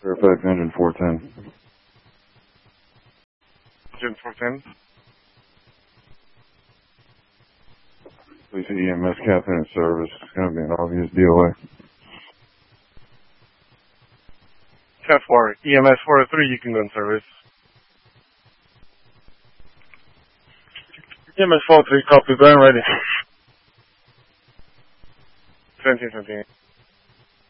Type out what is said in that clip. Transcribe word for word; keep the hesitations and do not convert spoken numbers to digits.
Fairfax engine four ten. Engine four ten. Please E M S captain in service. It's going to be an obvious D O A. ten four. E M S four oh three, you can go in service. E M S four oh three, copy, going ready. seventeen seventeen.